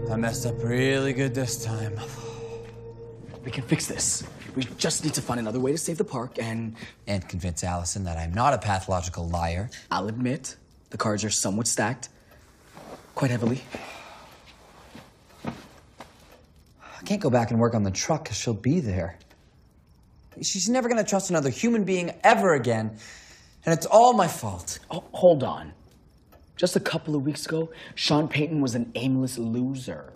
I messed up really good this time. We can fix this. We just need to find another way to save the park and convince Allison that I'm not a pathological liar. I'll admit, the cards are somewhat stacked. Quite heavily. I can't go back and work on the truck because she'll be there. She's never going to trust another human being ever again. And it's all my fault. Oh, hold on. Just a couple of weeks ago, Sean Payton was an aimless loser.